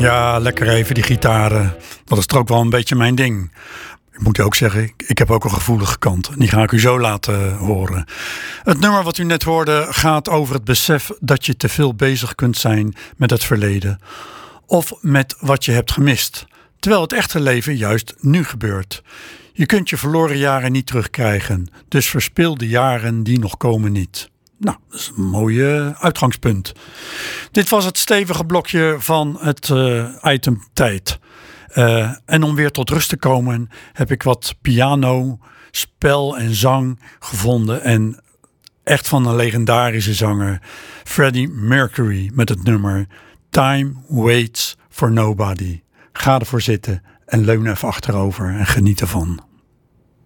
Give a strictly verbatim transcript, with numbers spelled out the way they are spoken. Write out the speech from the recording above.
Ja, lekker even die gitaren. Dat is toch ook wel een beetje mijn ding. Ik moet ook zeggen, ik, ik heb ook een gevoelige kant. En die ga ik u zo laten horen. Het nummer wat u net hoorde gaat over het besef dat je te veel bezig kunt zijn met het verleden. Of met wat je hebt gemist. Terwijl het echte leven juist nu gebeurt. Je kunt je verloren jaren niet terugkrijgen. Dus verspil de jaren die nog komen niet. Nou, dat is een mooi uitgangspunt. Dit was het stevige blokje van het uh, item tijd. Uh, en om weer tot rust te komen heb ik wat piano, spel en zang gevonden. En echt van een legendarische zanger, Freddie Mercury, met het nummer Time Waits for Nobody. Ga ervoor zitten en leun even achterover en geniet ervan.